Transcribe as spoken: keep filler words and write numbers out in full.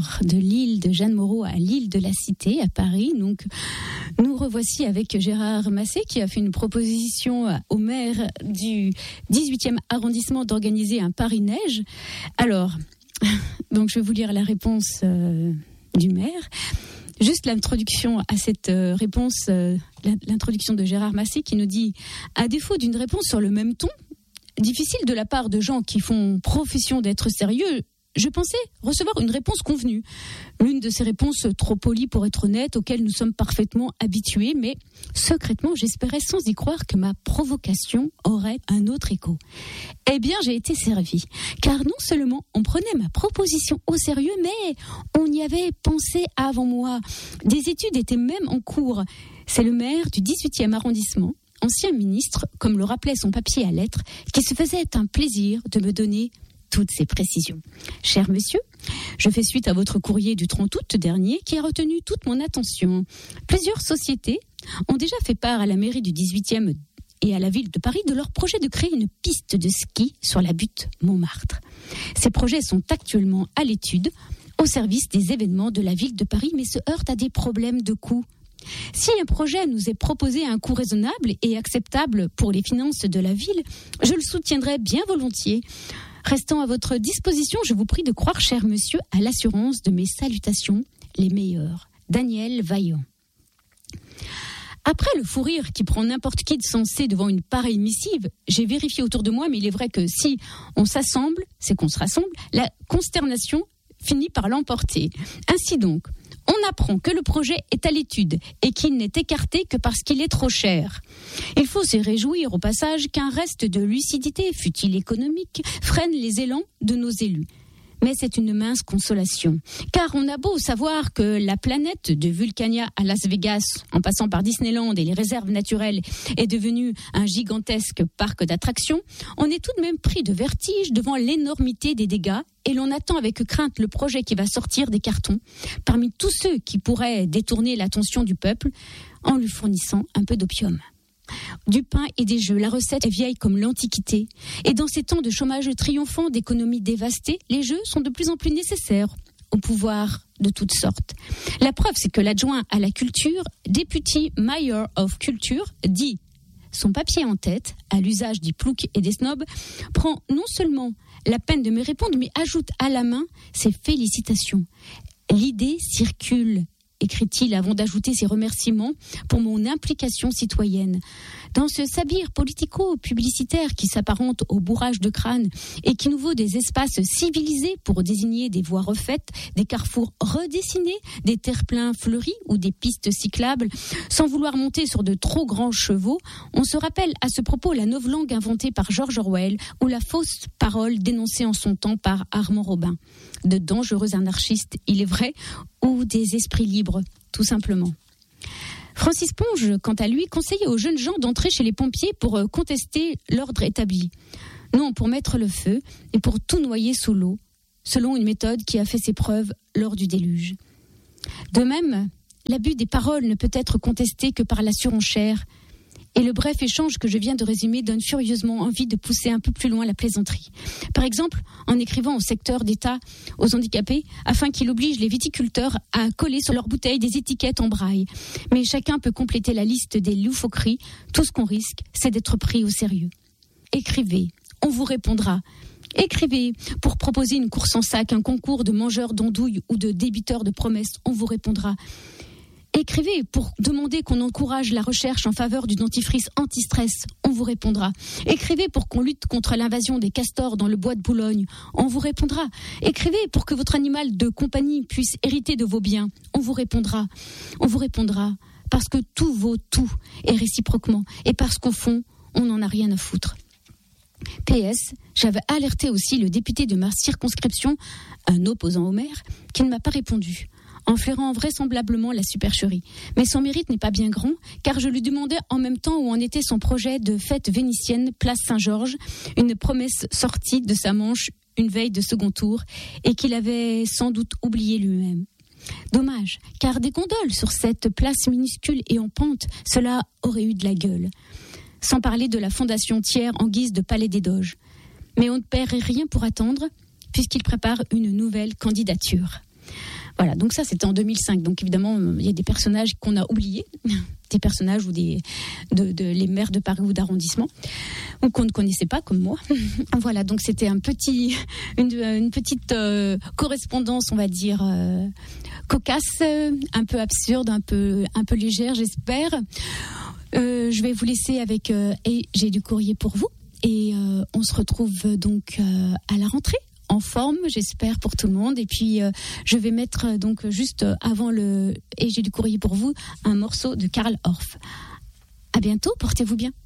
alors de l'île de Jeanne Moreau à l'île de la Cité à Paris. Donc, nous revoici avec Gérard Massé qui a fait une proposition au maire du dix-huitième arrondissement d'organiser un Paris-Neige. Alors, donc je vais vous lire la réponse euh, du maire. Juste l'introduction à cette euh, réponse, euh, l'introduction de Gérard Massé qui nous dit « À défaut d'une réponse sur le même ton, difficile de la part de gens qui font profession d'être sérieux, je pensais recevoir une réponse convenue. L'une de ces réponses trop polies pour être honnête, auxquelles nous sommes parfaitement habitués, mais secrètement, j'espérais sans y croire que ma provocation aurait un autre écho. Eh bien, j'ai été servie, car non seulement on prenait ma proposition au sérieux, mais on y avait pensé avant moi. Des études étaient même en cours. C'est le maire du dix-huitième arrondissement, ancien ministre, comme le rappelait son papier à lettres, qui se faisait un plaisir de me donner toutes ces précisions. Cher monsieur, je fais suite à votre courrier du trente août dernier qui a retenu toute mon attention. Plusieurs sociétés ont déjà fait part à la mairie du dix-huitième et à la ville de Paris de leur projet de créer une piste de ski sur la butte Montmartre. Ces projets sont actuellement à l'étude au service des événements de la ville de Paris, mais se heurtent à des problèmes de coût. Si un projet nous est proposé à un coût raisonnable et acceptable pour les finances de la ville, je le soutiendrai bien volontiers. Restant à votre disposition, je vous prie de croire, cher monsieur, à l'assurance de mes salutations, les meilleures. Daniel Vaillant. Après le fou rire qui prend n'importe qui de sensé devant une pareille missive, j'ai vérifié autour de moi, mais il est vrai que si on s'assemble, c'est qu'on se rassemble, la consternation finit par l'emporter. Ainsi donc, on apprend que le projet est à l'étude et qu'il n'est écarté que parce qu'il est trop cher. Il faut se réjouir au passage qu'un reste de lucidité, fût-il économique, freine les élans de nos élus. Mais c'est une mince consolation, car on a beau savoir que la planète de Vulcania à Las Vegas, en passant par Disneyland et les réserves naturelles, est devenue un gigantesque parc d'attractions, on est tout de même pris de vertige devant l'énormité des dégâts et l'on attend avec crainte le projet qui va sortir des cartons parmi tous ceux qui pourraient détourner l'attention du peuple en lui fournissant un peu d'opium. Du pain et des jeux, la recette est vieille comme l'Antiquité. Et dans ces temps de chômage triomphant, d'économie dévastée, les jeux sont de plus en plus nécessaires au pouvoir de toutes sortes. La preuve, c'est que l'adjoint à la culture, député Mayor of Culture, dit, son papier en tête, à l'usage des ploucs et des snobs, prend non seulement la peine de me répondre, mais ajoute à la main ses félicitations. L'idée circule, écrit-il avant d'ajouter ses remerciements pour mon implication citoyenne. Dans ce sabir politico-publicitaire qui s'apparente au bourrage de crâne et qui nous vaut des espaces civilisés pour désigner des voies refaites, des carrefours redessinés, des terre-pleins fleuris ou des pistes cyclables, sans vouloir monter sur de trop grands chevaux, on se rappelle à ce propos la novlangue inventée par George Orwell ou la fausse parole dénoncée en son temps par Armand Robin. De dangereux anarchistes, il est vrai, ou des esprits libres, tout simplement. Francis Ponge, quant à lui, conseillait aux jeunes gens d'entrer chez les pompiers pour contester l'ordre établi. Non, pour mettre le feu et pour tout noyer sous l'eau, selon une méthode qui a fait ses preuves lors du déluge. De même, l'abus des paroles ne peut être contesté que par la surenchère. Et le bref échange que je viens de résumer donne furieusement envie de pousser un peu plus loin la plaisanterie. Par exemple, en écrivant au secteur d'État aux handicapés, afin qu'il oblige les viticulteurs à coller sur leurs bouteilles des étiquettes en braille. Mais chacun peut compléter la liste des loufoqueries. Tout ce qu'on risque, c'est d'être pris au sérieux. Écrivez, on vous répondra. Écrivez pour proposer une course en sac, un concours de mangeurs d'andouilles ou de débiteurs de promesses, on vous répondra. Écrivez pour demander qu'on encourage la recherche en faveur du dentifrice anti-stress, on vous répondra. Écrivez pour qu'on lutte contre l'invasion des castors dans le bois de Boulogne, on vous répondra. Écrivez pour que votre animal de compagnie puisse hériter de vos biens, on vous répondra. On vous répondra parce que tout vaut tout, et réciproquement, et parce qu'au fond, on n'en a rien à foutre. P S, j'avais alerté aussi le député de ma circonscription, un opposant au maire, qui ne m'a pas répondu, en flairant vraisemblablement la supercherie. Mais son mérite n'est pas bien grand, car je lui demandais en même temps où en était son projet de fête vénitienne place Saint-Georges, une promesse sortie de sa manche une veille de second tour, et qu'il avait sans doute oublié lui-même. Dommage, car des gondoles sur cette place minuscule et en pente, cela aurait eu de la gueule. Sans parler de la fondation Thiers en guise de palais des Doges. Mais on ne perd rien pour attendre, puisqu'il prépare une nouvelle candidature. Voilà, donc ça c'était en deux mille cinq. Donc évidemment, il y a des personnages qu'on a oubliés, des personnages ou des de, de les maires de Paris ou d'arrondissement, ou qu'on ne connaissait pas comme moi. Voilà, donc c'était un petit, une, une petite euh, correspondance, on va dire euh, cocasse, un peu absurde, un peu un peu légère, j'espère. Euh, je vais vous laisser avec euh, et j'ai du courrier pour vous, et euh, on se retrouve donc euh, à la rentrée. En forme, j'espère, pour tout le monde. Et puis, euh, je vais mettre euh, donc juste euh, avant le et j'ai du courrier pour vous un morceau de Karl Orff. À bientôt, portez-vous bien.